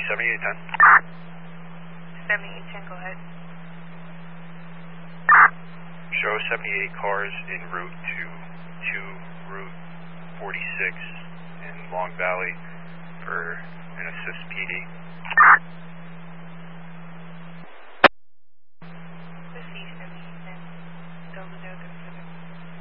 7810. 7810, go ahead. Show 78 cars en route to Route 46 in Long Valley for an assist PD.